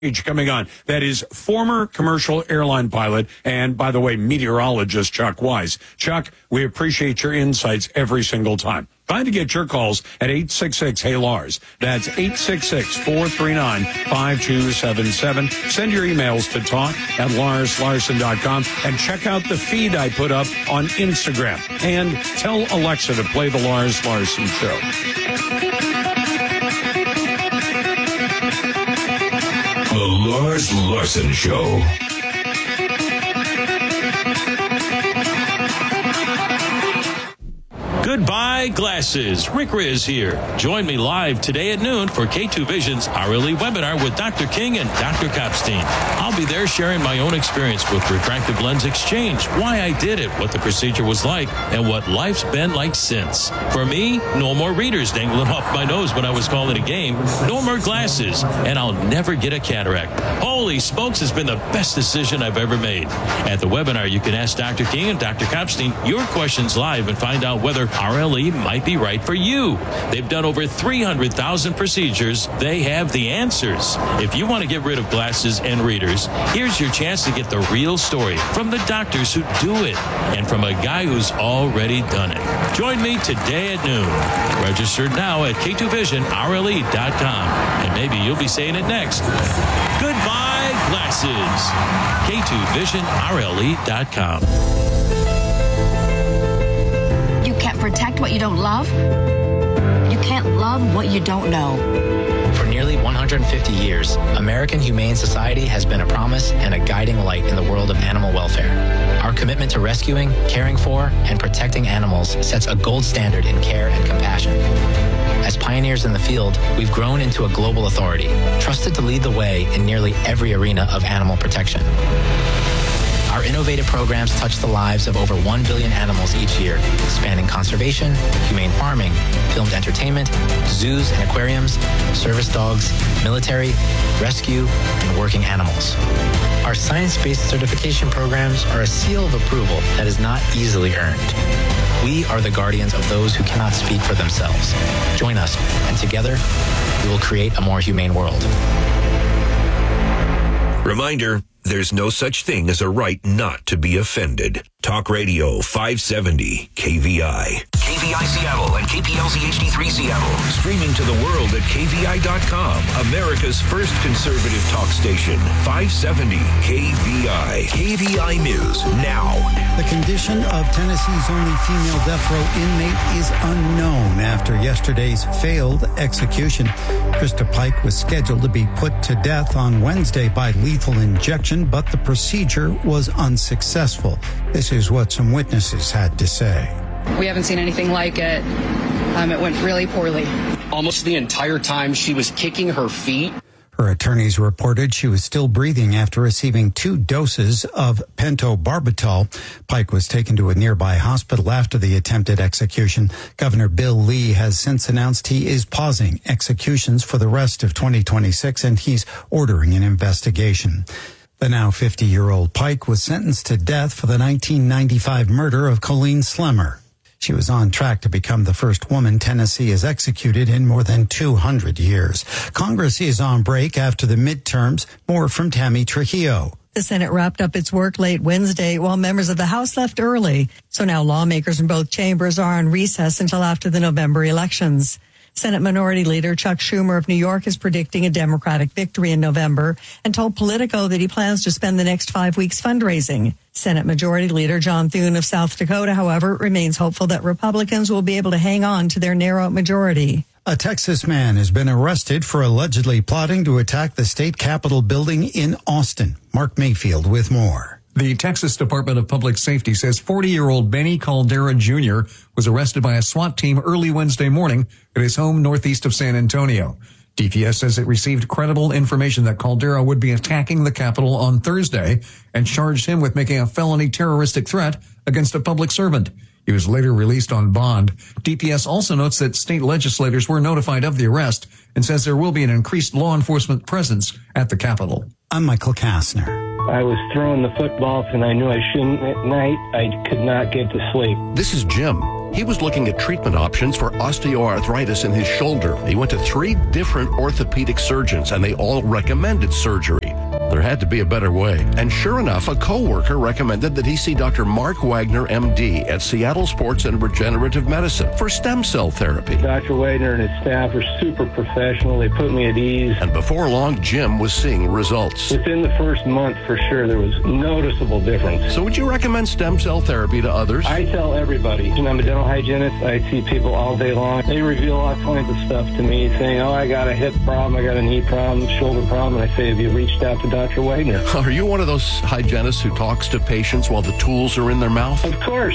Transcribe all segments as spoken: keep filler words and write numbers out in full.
Coming on, that is former commercial airline pilot and, by the way, meteorologist Chuck Wise. Chuck, we appreciate your insights every single time. Trying to get your calls at eight six six, hey Lars. That's eight six six, four three nine, five two seven seven. Send your emails to talk at lars larson dot com and check out the feed I put up on Instagram. And tell Alexa to play the Lars Larson Show. The Lars Larson Show. Goodbye, glasses. Rick Riz here. Join me live today at noon for K two Vision's hourly webinar with Doctor King and Doctor Kopstein. I'll be there sharing my own experience with refractive lens exchange, why I did it, what the procedure was like, and what life's been like since. For me, no more readers dangling off my nose when I was calling a game, no more glasses, and I'll never get a cataract. Holy smokes, has been the best decision I've ever made. At the webinar, you can ask Doctor King and Doctor Kopstein your questions live and find out whether R L E might be right for you. They've done over three hundred thousand procedures. They have the answers. If you want to get rid of glasses and readers, here's your chance to get the real story from the doctors who do it and from a guy who's already done it. Join me today at noon. Register now at K two vision R L E dot com. And maybe you'll be saying it next. Goodbye, glasses. K two vision R L E dot com. You can't protect what you don't love. You can't love what you don't know. For nearly one hundred fifty years, American Humane Society has been a promise and a guiding light in the world of animal welfare. Our commitment to rescuing, caring for, and protecting animals sets a gold standard in care and compassion. As pioneers in the field, we've grown into a global authority, trusted to lead the way in nearly every arena of animal protection. Our innovative programs touch the lives of over one billion animals each year, spanning conservation, humane farming, filmed entertainment, zoos and aquariums, service dogs, military, rescue, and working animals. Our science-based certification programs are a seal of approval that is not easily earned. We are the guardians of those who cannot speak for themselves. Join us, and together, we will create a more humane world. Reminder, there's no such thing as a right not to be offended. Talk Radio five seventy K V I. K V I Seattle and K P L Z H D three Seattle. Streaming to the world at K V I dot com. America's first conservative talk station. five seventy K V I. K V I News now. The condition of Tennessee's only female death row inmate is unknown after yesterday's failed execution. Krista Pike was scheduled to be put to death on Wednesday by lethal injection, but the procedure was unsuccessful. This is what some witnesses had to say. We haven't seen anything like it. Um, it went really poorly. Almost the entire time she was kicking her feet. Her attorneys reported she was still breathing after receiving two doses of pentobarbital. Pike was taken to a nearby hospital after the attempted execution. Governor Bill Lee has since announced he is pausing executions for the rest of twenty twenty-six, and he's ordering an investigation. The now fifty-year-old Pike was sentenced to death for the nineteen ninety-five murder of Colleen Slemmer. She was on track to become the first woman Tennessee has executed in more than two hundred years. Congress is on break after the midterms. More from Tammy Trujillo. The Senate wrapped up its work late Wednesday while members of the House left early. So now lawmakers in both chambers are on recess until after the November elections. Senate Minority Leader Chuck Schumer of New York is predicting a Democratic victory in November and told Politico that he plans to spend the next five weeks fundraising. Senate Majority Leader John Thune of South Dakota, however, remains hopeful that Republicans will be able to hang on to their narrow majority. A Texas man has been arrested for allegedly plotting to attack the state Capitol building in Austin. Mark Mayfield with more. The Texas Department of Public Safety says forty-year-old Benny Caldera Junior was arrested by a SWAT team early Wednesday morning at his home northeast of San Antonio. D P S says it received credible information that Caldera would be attacking the Capitol on Thursday and charged him with making a felony terroristic threat against a public servant. He was later released on bond. D P S also notes that state legislators were notified of the arrest and says there will be an increased law enforcement presence at the Capitol. I'm Michael Kastner. I was throwing the footballs and I knew I shouldn't at night. I could not get to sleep. This is Jim. He was looking at treatment options for osteoarthritis in his shoulder. He went to three different orthopedic surgeons, and they all recommended surgery. There had to be a better way. And sure enough, a coworker recommended that he see Doctor Mark Wagner, M D, at Seattle Sports and Regenerative Medicine for stem cell therapy. Doctor Wagner and his staff are super professional. They put me at ease. And before long, Jim was seeing results. Within the first month, for sure, there was noticeable difference. So would you recommend stem cell therapy to others? I tell everybody. And I'm a dental hygienist. I see people all day long. They reveal all kinds of stuff to me, saying, oh, I got a hip problem, I got a knee problem, shoulder problem. And I say, have you reached out to Doctor Wagner? Are you one of those hygienists who talks to patients while the tools are in their mouth? Of course.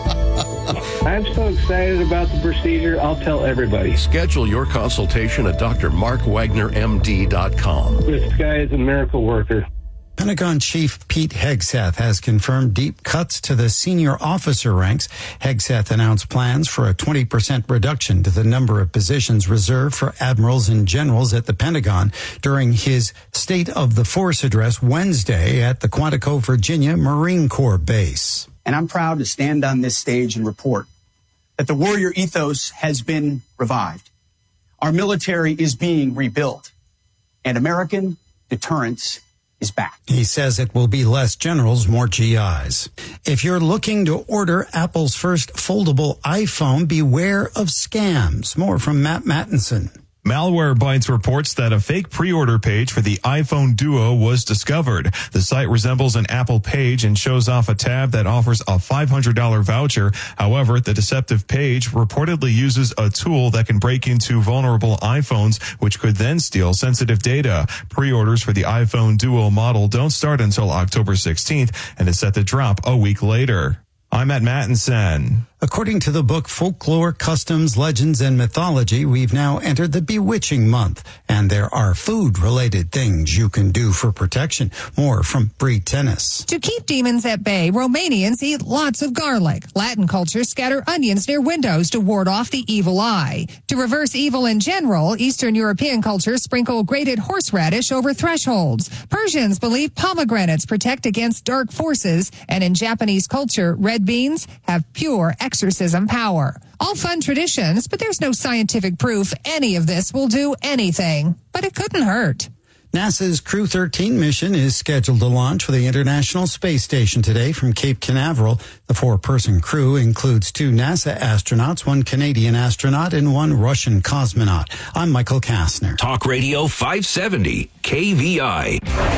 I'm so excited about the procedure, I'll tell everybody. Schedule your consultation at D R Mark Wagner M D dot com. This guy is a miracle worker. Pentagon Chief Pete Hegseth has confirmed deep cuts to the senior officer ranks. Hegseth announced plans for a twenty percent reduction to the number of positions reserved for admirals and generals at the Pentagon during his State of the Force address Wednesday at the Quantico, Virginia Marine Corps Base. And I'm proud to stand on this stage and report that the warrior ethos has been revived. Our military is being rebuilt, and American deterrence is back. He says it will be less generals, more G Is. If you're looking to order Apple's first foldable iPhone, beware of scams. More from Matt Mattinson. Malwarebytes reports that a fake pre-order page for the iPhone Duo was discovered. The site resembles an Apple page and shows off a tab that offers a five hundred dollars voucher. However, the deceptive page reportedly uses a tool that can break into vulnerable iPhones, which could then steal sensitive data. Pre-orders for the iPhone Duo model don't start until October sixteenth and is set to drop a week later. I'm Matt Mattinson. According to the book Folklore, Customs, Legends, and Mythology, we've now entered the bewitching month, and there are food-related things you can do for protection. More from Bree Tennis. To keep demons at bay, Romanians eat lots of garlic. Latin culture scatter onions near windows to ward off the evil eye. To reverse evil in general, Eastern European cultures sprinkle grated horseradish over thresholds. Persians believe pomegranates protect against dark forces, and in Japanese culture, red beans have pure exorcism power. All fun traditions, but there's no scientific proof any of this will do anything. But it couldn't hurt. NASA's Crew thirteen mission is scheduled to launch for the International Space Station today from Cape Canaveral. The four-person crew includes two NASA astronauts, one Canadian astronaut, and one Russian cosmonaut. I'm Michael Kastner. Talk Radio five seventy, K V I.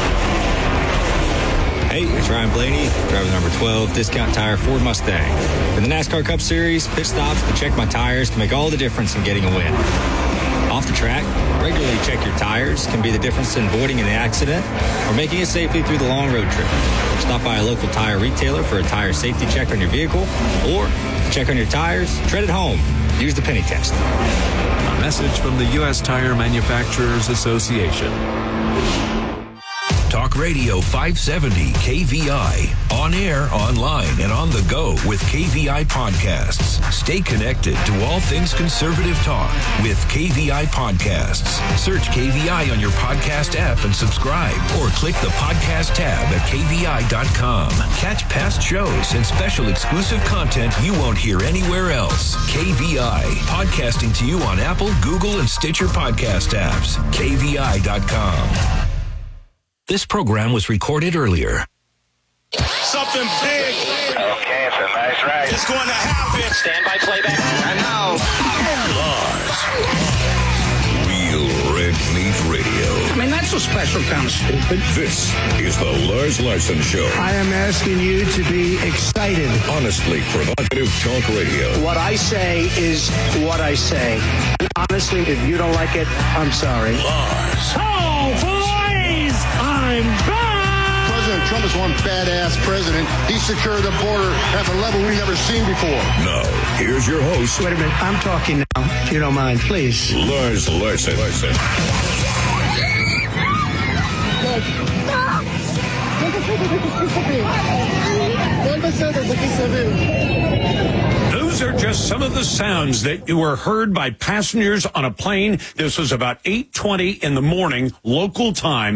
Hey, it's Ryan Blaney, driver number twelve, Discount Tire Ford Mustang. For the NASCAR Cup Series, pit stops to check my tires can make all the difference in getting a win. Off the track, regularly check your tires can be the difference in avoiding an accident or making it safely through the long road trip. Stop by a local tire retailer for a tire safety check on your vehicle, or check on your tires, tread at home. Use the penny test. A message from the U S Tire Manufacturers Association. Talk Radio five seventy K V I. On air, online, and on the go with K V I Podcasts. Stay connected to all things conservative talk with K V I Podcasts. Search K V I on your podcast app and subscribe, or click the podcast tab at K V I dot com. Catch past shows and special exclusive content you won't hear anywhere else. K V I. Podcasting to you on Apple, Google, and Stitcher podcast apps. K V I dot com. This program was recorded earlier. Something big. Okay, it's a nice ride. It's going to happen. Stand by playback. I know. Lars. Real Red Meat Radio. I mean, that's a special kind of stupid. This is the Lars Larson Show. I am asking you to be excited. Honestly provocative talk radio. What I say is what I say. Honestly, if you don't like it, I'm sorry. Lars. Oh, boys! I'm back! President Trump is one badass president. He secured the border at a level we've never seen before. Now, here's your host. Wait a minute. I'm talking now, if you don't mind, please. Lars Larson. Larson. Those are just some of the sounds that were heard by passengers on a plane. This was about eight twenty in the morning, local time,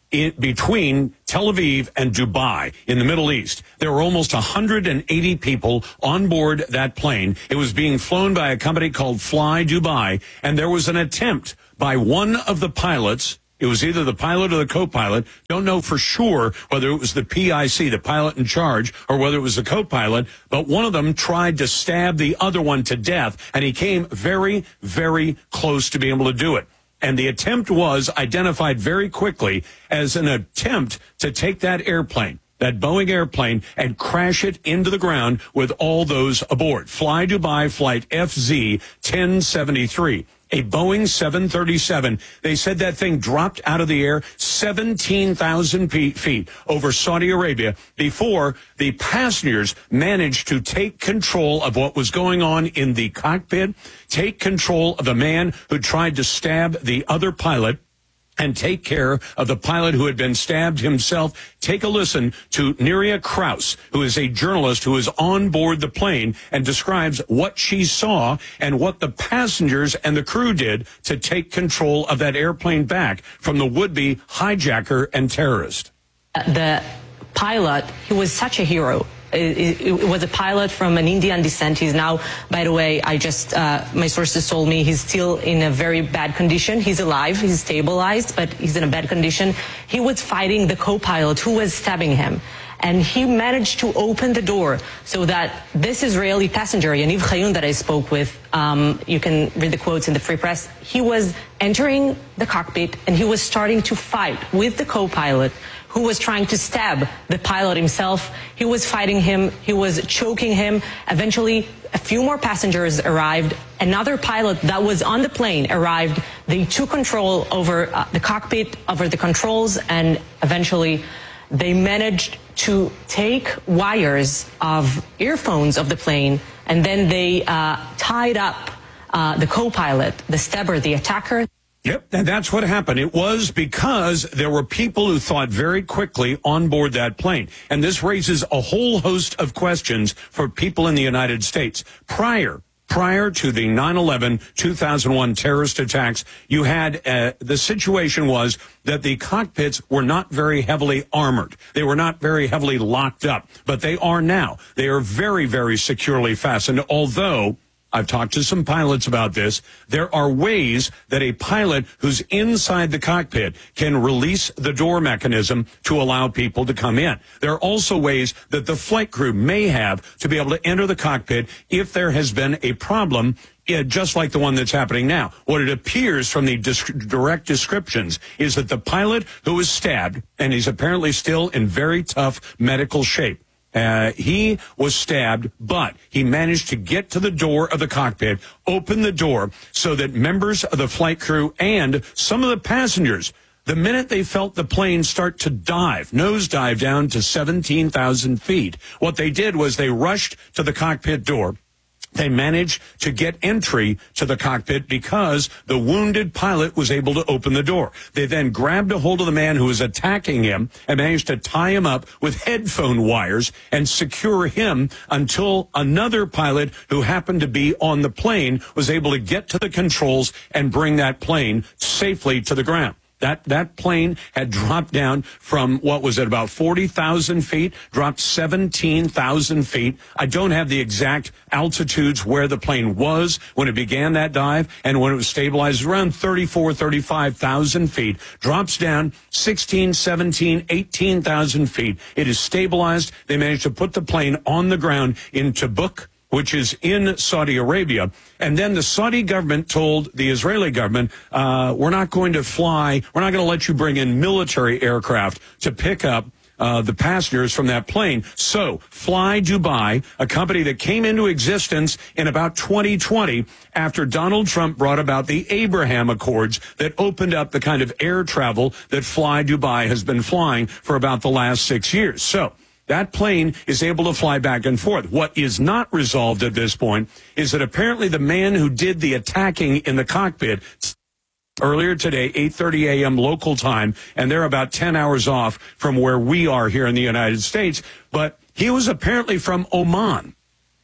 in between Tel Aviv and Dubai in the Middle East. There were almost one hundred eighty people on board that plane. It was being flown by a company called Fly Dubai, and there was an attempt by one of the pilots. It was either the pilot or the co-pilot. Don't know for sure whether it was the P I C, the pilot in charge, or whether it was the co-pilot, but one of them tried to stab the other one to death, and he came very, very close to being able to do it. And the attempt was identified very quickly as an attempt to take that airplane, that Boeing airplane, and crash it into the ground with all those aboard. Fly Dubai Flight F Z ten seventy-three. A Boeing seven thirty-seven. They said that thing dropped out of the air seventeen thousand feet over Saudi Arabia before the passengers managed to take control of what was going on in the cockpit, take control of the man who tried to stab the other pilot, and take care of the pilot who had been stabbed himself. Take a listen to Neria Kraus, who is a journalist who is on board the plane and describes what she saw and what the passengers and the crew did to take control of that airplane back from the would-be hijacker and terrorist. The pilot, he was such a hero. It, it, it was a pilot from an Indian descent. He's now, by the way, I just, uh, my sources told me he's still in a very bad condition. He's alive, he's stabilized, but he's in a bad condition. He was fighting the co-pilot who was stabbing him. And he managed to open the door so that this Israeli passenger, Yaniv Chayun, that I spoke with, um, you can read the quotes in the Free Press, he was entering the cockpit and he was starting to fight with the co-pilot who was trying to stab the pilot himself. He was fighting him. He was choking him. Eventually, a few more passengers arrived. Another pilot that was on the plane arrived. They took control over uh, the cockpit, over the controls, and eventually they managed to take wires of earphones of the plane, and then they uh, tied up uh, the co-pilot, the stabber, the attacker. Yep, and that's what happened. It was because there were people who thought very quickly on board that plane. And this raises a whole host of questions for people in the United States. Prior, prior to the nine eleven two thousand one terrorist attacks, you had, uh, the situation was that the cockpits were not very heavily armored. They were not very heavily locked up, but they are now. They are very, very securely fastened, although I've talked to some pilots about this. There are ways that a pilot who's inside the cockpit can release the door mechanism to allow people to come in. There are also ways that the flight crew may have to be able to enter the cockpit if there has been a problem, yeah, just like the one that's happening now. What it appears from the disc- direct descriptions is that the pilot who was stabbed, and he's apparently still in very tough medical shape, Uh, he was stabbed, but he managed to get to the door of the cockpit, open the door so that members of the flight crew and some of the passengers, the minute they felt the plane start to dive, nosedive down to seventeen thousand feet, what they did was they rushed to the cockpit door. They managed to get entry to the cockpit because the wounded pilot was able to open the door. They then grabbed a hold of the man who was attacking him and managed to tie him up with headphone wires and secure him until another pilot who happened to be on the plane was able to get to the controls and bring that plane safely to the ground. That that plane had dropped down from, what was it, about forty thousand feet, dropped seventeen thousand feet. I don't have the exact altitudes where the plane was when it began that dive and when it was stabilized, around thirty-four, thirty-five thousand feet, drops down sixteen, seventeen, eighteen thousand feet. It is stabilized. They managed to put the plane on the ground in Tabuk, which is in Saudi Arabia. And then the Saudi government told the Israeli government, uh, we're not going to fly, we're not going to let you bring in military aircraft to pick up uh, the passengers from that plane. So Fly Dubai, a company that came into existence in about twenty twenty after Donald Trump brought about the Abraham Accords that opened up the kind of air travel that Fly Dubai has been flying for about the last six years. So that plane is able to fly back and forth. What is not resolved at this point is that apparently the man who did the attacking in the cockpit earlier today, eight thirty a.m. local time, and they're about ten hours off from where we are here in the United States, but he was apparently from Oman.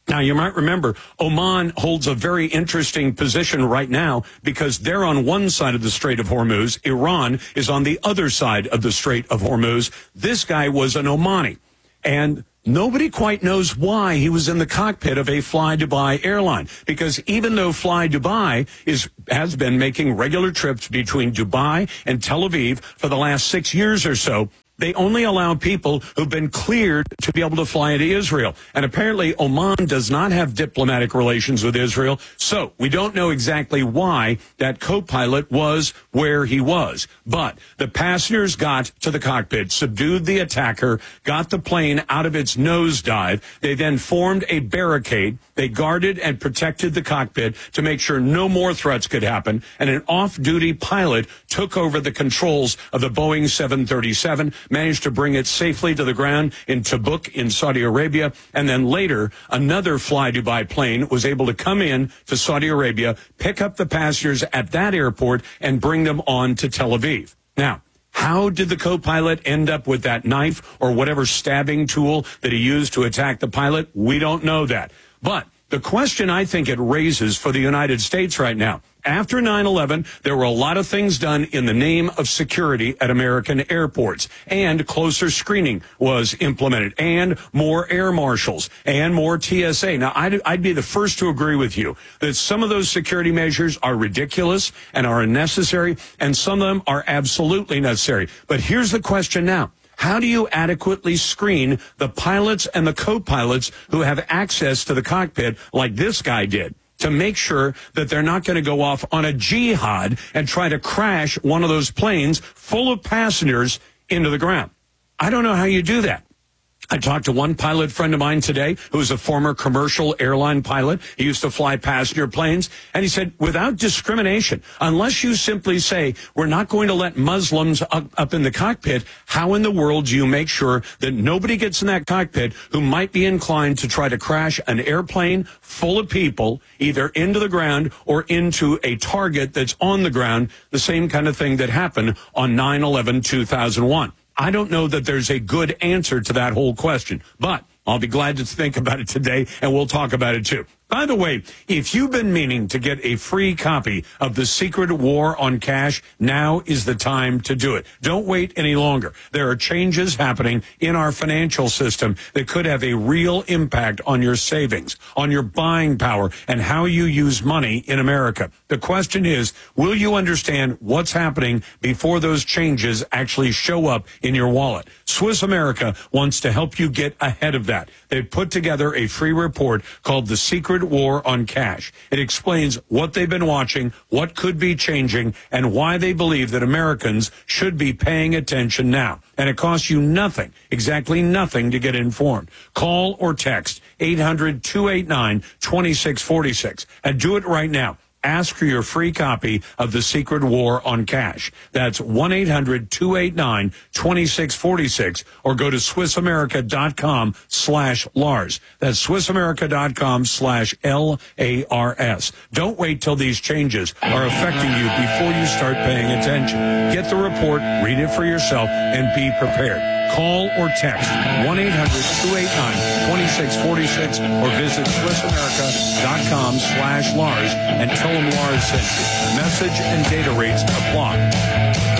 Now, you might remember Oman holds a very interesting position right now because they're on one side of the Strait of Hormuz. Iran is on the other side of the Strait of Hormuz. This guy was an Omani, and nobody quite knows why he was in the cockpit of a Fly Dubai airline, because even though Fly Dubai is has been making regular trips between Dubai and Tel Aviv for the last six years or so, they only allow people who've been cleared to be able to fly into Israel. And apparently Oman does not have diplomatic relations with Israel, so we don't know exactly why that co-pilot was where he was. But the passengers got to the cockpit, subdued the attacker, got the plane out of its nosedive. They then formed a barricade. They guarded and protected the cockpit to make sure no more threats could happen. And an off-duty pilot took over the controls of the Boeing seven thirty-seven, managed to bring it safely to the ground in Tabuk in Saudi Arabia. And then later, another Fly Dubai plane was able to come in to Saudi Arabia, pick up the passengers at that airport, and bring them on to Tel Aviv. Now, how did the co-pilot end up with that knife or whatever stabbing tool that he used to attack the pilot? We don't know that. But the question I think it raises for the United States right now, after nine eleven, there were a lot of things done in the name of security at American airports, and closer screening was implemented, and more air marshals, and more T S A. Now, I'd, I'd be the first to agree with you that some of those security measures are ridiculous and are unnecessary, and some of them are absolutely necessary. But here's the question now. How do you adequately screen the pilots and the co-pilots who have access to the cockpit like this guy did, to make sure that they're not going to go off on a jihad and try to crash one of those planes full of passengers into the ground? I don't know how you do that. I talked to one pilot friend of mine today who is a former commercial airline pilot. He used to fly passenger planes. And he said, without discrimination, unless you simply say, we're not going to let Muslims up, up in the cockpit, how in the world do you make sure that nobody gets in that cockpit who might be inclined to try to crash an airplane full of people, either into the ground or into a target that's on the ground, the same kind of thing that happened on nine eleven two thousand one? I don't know that there's a good answer to that whole question, but I'll be glad to think about it today, and we'll talk about it too. By the way, if you've been meaning to get a free copy of The Secret War on Cash, now is the time to do it. Don't wait any longer. There are changes happening in our financial system that could have a real impact on your savings, on your buying power, and how you use money in America. The question is, will you understand what's happening before those changes actually show up in your wallet? Swiss America wants to help you get ahead of that. They've put together a free report called The Secret War on Cash. It explains what they've been watching, what could be changing, and why they believe that Americans should be paying attention now. And it costs you nothing, exactly nothing, to get informed. Call or text eight hundred two eight nine two six four six and do it right now. Ask for your free copy of The Secret War on Cash. That's one eight hundred two eight nine two six four six, or go to SwissAmerica.com slash Lars. That's SwissAmerica.com slash L A R S. Don't wait till these changes are affecting you before you start paying attention. Get the report, read it for yourself, and be prepared. Call or text one eight hundred two eight nine two six four six or visit SwissAmerica.com slash Lars and tell them Lars sent you. Message and data rates apply.